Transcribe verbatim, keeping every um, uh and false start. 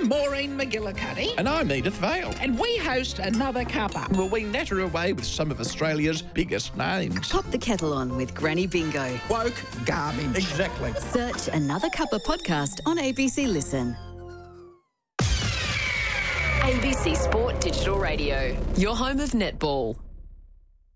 I'm Maureen McGillicuddy. And I'm Edith Vale. And we host Another Cuppa. Well, we natter away with some of Australia's biggest names. Pop the kettle on with Granny Bingo. Woke garbage. Exactly. Search Another Cuppa podcast on A B C Listen. A B C Sport Digital Radio, your home of netball.